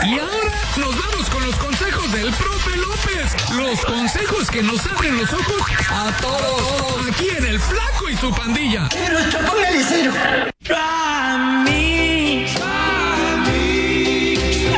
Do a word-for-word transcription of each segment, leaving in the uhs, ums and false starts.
Y ahora nos vamos con los consejos del profe López. Los consejos que nos abren los ojos a todos. Aquí en El Flaco y su pandilla. Pero esto, póngale cero. A mí, a mí,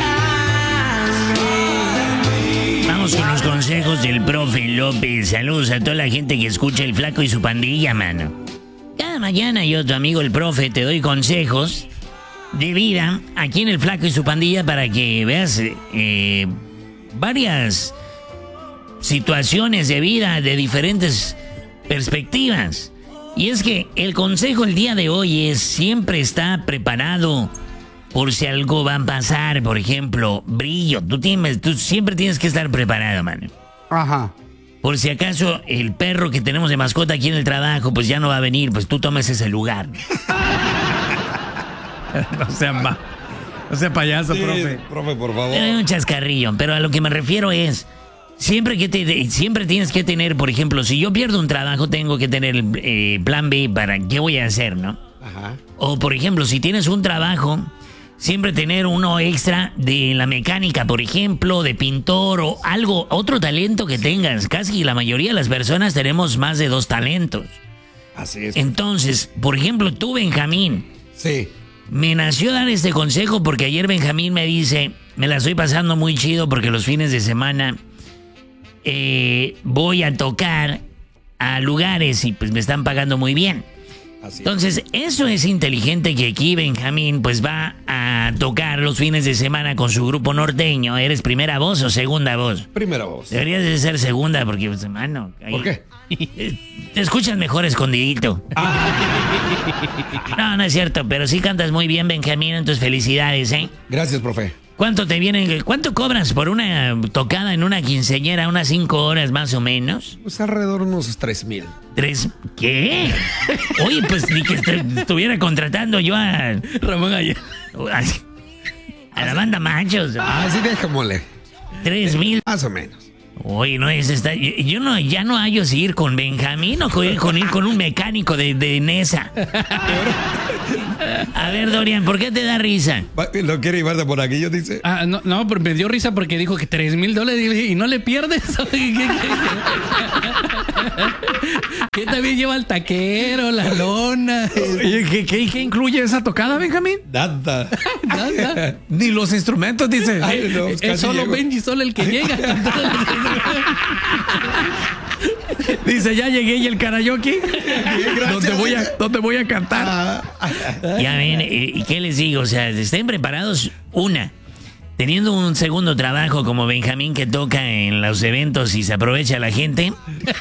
a mí. Vamos con los consejos del profe López. Saludos a toda la gente que escucha El Flaco y su pandilla, mano. Cada mañana yo, tu amigo el profe, te doy consejos de vida aquí en El Flaco y su pandilla para que veas eh, varias situaciones de vida de diferentes perspectivas. Y es que el consejo el día de hoy es: siempre está preparado por si algo va a pasar. Por ejemplo, brillo. Tú, tienes, tú siempre tienes que estar preparado, mano. Ajá. Por si acaso el perro que tenemos de mascota aquí en el trabajo pues ya no va a venir, pues tú tomes ese lugar. No sea ma, no sea payaso, Sí, profe. profe, por favor. Pero hay un chascarrillo, pero a lo que me refiero es, siempre que te, siempre tienes que tener, por ejemplo, si yo pierdo un trabajo, tengo que tener el eh, plan B para qué voy a hacer, ¿no? Ajá. O, por ejemplo, si tienes un trabajo, siempre tener uno extra de la mecánica, por ejemplo, de pintor o algo, otro talento que tengas. Casi la mayoría de las personas tenemos más de dos talentos. Así es. Entonces, por ejemplo, tú, Benjamín, Sí. me nació dar este consejo porque ayer Benjamín me dice, me la estoy pasando muy chido porque los fines de semana eh, voy a tocar a lugares y pues me están pagando muy bien. Así es. Entonces, eso es inteligente que aquí Benjamín pues va a tocar los fines de semana con su grupo norteño. ¿Eres primera voz o segunda voz? Primera voz. Deberías de ser segunda porque, pues, hermano... ahí- ¿Por qué? Te escuchas mejor escondidito. No, no es cierto, pero sí cantas muy bien, Benjamín, entonces felicidades, ¿eh? Gracias, profe. ¿Cuánto te viene, cuánto cobras por una tocada en una quinceañera, unas cinco horas más o menos? Pues alrededor de unos tres mil. ¿Tres? ¿Qué? Oye, pues ni que est- estuviera contratando yo a... Ramón Ayala. A, a la banda Machos. Ah, sí, déjamole. Tres mil. Más o menos. Oye, no es esta. Yo, yo no, ya no hallo si ir con Benjamín o con, con ir con un mecánico de, de Nesa. A ver, Dorian, ¿por qué te da risa? Va- ¿Lo quiere llevar por aquí? Yo dice. Ah, no, no, pero me dio risa porque dijo que tres mil dólares y, y no le pierdes. ¿Qué, qué, qué? ¿Qué también lleva el taquero, la lona? Oye, ¿qué, qué, qué incluye esa tocada, Benjamín? Nada. Nada. Ni los instrumentos, dice. Ay, no, Es casi solo llego. Benji, solo el que llega. Dice, ya llegué y el karaoke. ¿Dónde voy a, dónde voy a cantar? Ah, Ya ven, eh, ¿y qué les digo? O sea, estén preparados, una, teniendo un segundo trabajo como Benjamín que toca en los eventos y se aprovecha a la gente.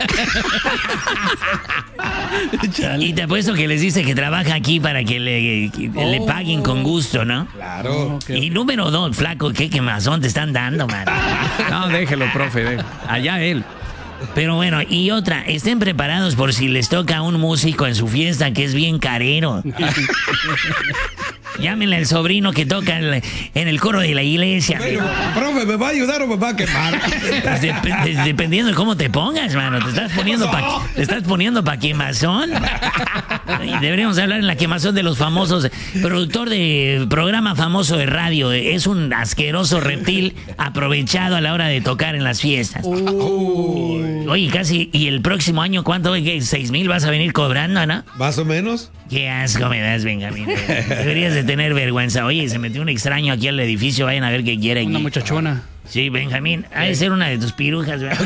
Y te apuesto que les dice que trabaja aquí para que le, que le paguen con gusto, ¿no? claro. Y número dos, flaco, qué quemazón te están dando, man. No, déjelo, profe. de- Allá él. Pero bueno, y otra, estén preparados por si les toca un músico en su fiesta que es bien carero. Llámenle al sobrino que toca el- en el coro de la iglesia. Pero, profe, ¿me va a ayudar o me va a quemar? Pues dep- de- dependiendo de cómo te pongas, mano. Te estás poniendo pa, te estás poniendo pa quemazón. Y deberíamos hablar en la quemazón de los famosos. Productor de programa famoso de radio. Es un asqueroso reptil aprovechado a la hora de tocar en las fiestas. Oye, casi. ¿Y el próximo año cuánto? ¿Qué? ¿Seis mil vas a venir cobrando, no? Más o menos. Qué asco me das, Benjamín. Deberías de tener vergüenza. Oye, se metió un extraño aquí al edificio. Vayan a ver qué quiere Una aquí. muchachona. Sí, Benjamín. Ha de ser una de tus pirujas, ¿verdad?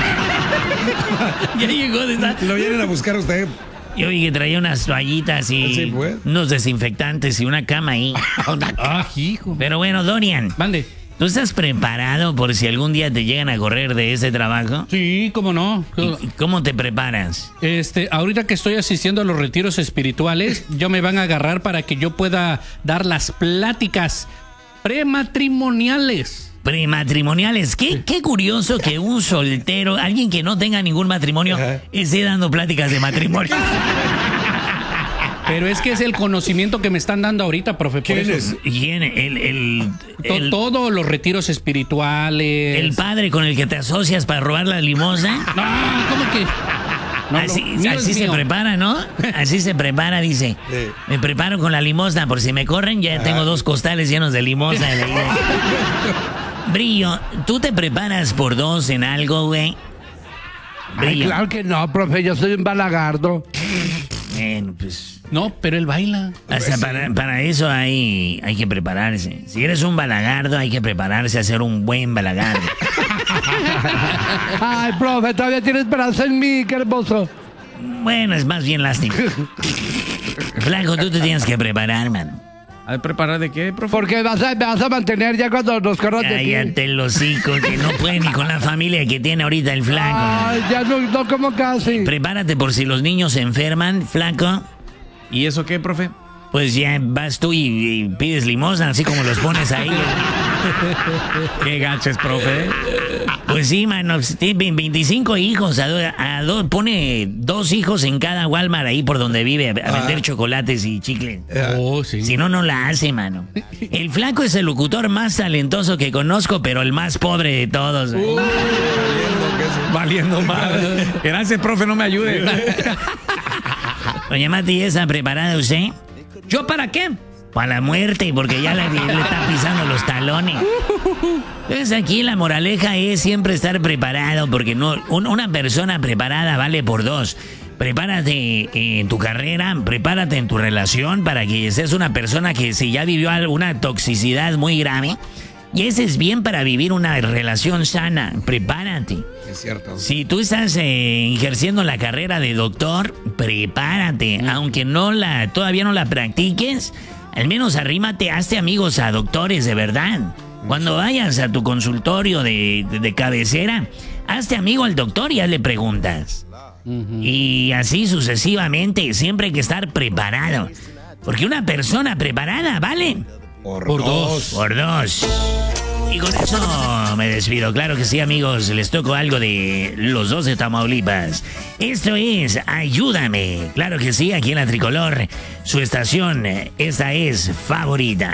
Ya llegó de esa- Lo vienen a buscar a usted. Yo vi que traía unas toallitas y Sí, pues. unos desinfectantes y una cama ahí. Ah, hijo. Pero bueno, Dorian, Mande. ¿tú estás preparado por si algún día te llegan a correr de ese trabajo? Sí, cómo no. ¿Y- y ¿Cómo te preparas? Este, ahorita que estoy asistiendo a los retiros espirituales, yo me van a agarrar para que yo pueda dar las pláticas prematrimoniales. Prematrimoniales. Qué, qué curioso que un soltero, alguien que no tenga ningún matrimonio, Ajá. esté dando pláticas de matrimonio. Pero es que es el conocimiento que me están dando ahorita, profe. Por ¿Quién eso. es? ¿Quién? El, el, To- el, Todos los retiros espirituales. el padre con el que te asocias para robar la limosna. No, ¿cómo que? No, así lo mío así es se mío. prepara, ¿no? Así se prepara, dice. Sí. Me preparo con la limosna, por si me corren, ya tengo dos costales llenos de limosna. Brillo, ¿tú te preparas por dos en algo, güey? Ay, Brillo. claro que no, profe, yo soy un balagardo. Bueno, pues... No, pero él baila. Hasta para, para eso hay, hay que prepararse. Si eres un balagardo, hay que prepararse a ser un buen balagardo. Ay, profe, todavía tiene esperanza en mí, qué hermoso. Bueno, es más bien lástima. Flaco, tú te tienes que preparar, mano. ¿A preparar de qué, profe? Porque vas a, me vas a mantener ya cuando nos corran de aquí. Cállate el hocico, que no puede ni con la familia que tiene ahorita el flaco. Ay, ya no, no como casi. Prepárate por si los niños se enferman, flaco. ¿Y eso qué, profe? Pues ya vas tú y, y pides limosna, así como los pones ahí. Qué gaches, profe. Pues sí, mano, tiene veinticinco hijos. A do- a do- pone dos hijos en cada Walmart ahí por donde vive a, a vender chocolates y chicles. Oh, sí. Si no, no la hace, mano. El flaco es el locutor más talentoso que conozco, pero el más pobre de todos. güey. Valiendo mal. Gracias, profe, no me ayude. Doña Mati, ¿ya está preparada usted? ¿Yo para qué? Para la muerte, porque ya le, le está pisando los talones. Entonces aquí la moraleja es siempre estar preparado, porque no un- una persona preparada vale por dos. Prepárate en tu carrera, prepárate en tu relación para que seas una persona que si ya vivió alguna toxicidad muy grave, y ese es bien para vivir una relación sana. Prepárate. Es cierto. Si tú estás eh, ejerciendo la carrera de doctor, prepárate. Aunque no la, todavía no la practiques, al menos arrímate, hazte amigos a doctores de verdad. Cuando vayas a tu consultorio de, de, de cabecera, hazte amigo al doctor y hazle preguntas. Y así sucesivamente, siempre hay que estar preparado. Porque una persona preparada vale Por, Por dos. dos. por dos. Y con eso me despido. Claro que sí, amigos. Les toco algo de los dos de Tamaulipas. Esto es Ayúdame. Claro que sí, aquí en la Tricolor. Su estación, esta es favorita.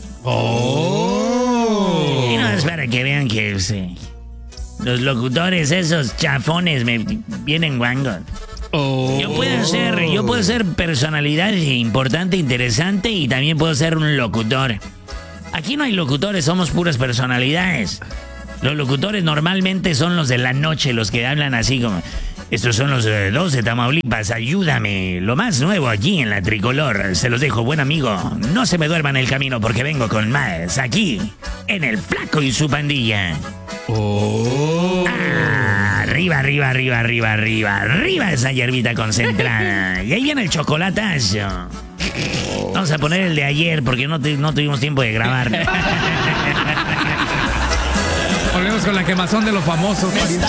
Oh. Y no es para que vean que sí, los locutores, esos chafones, me vienen guangos. Oh. Yo puedo ser, yo puedo ser personalidad importante, interesante y también puedo ser un locutor. Aquí no hay locutores, somos puras personalidades. Los locutores normalmente son los de la noche, los que hablan así como... Estos son los eh, dos de Tamaulipas, ayúdame. Lo más nuevo aquí en la Tricolor. Se los dejo, buen amigo. No se me duerma en el camino porque vengo con más. Aquí, en El Flaco y su pandilla. Ah, arriba, arriba, arriba, arriba, arriba. Arriba esa hierbita concentrada. Y ahí viene el chocolatazo. Vamos a poner el de ayer porque no, te- no tuvimos tiempo de grabar. Volvemos con la quemazón de los famosos.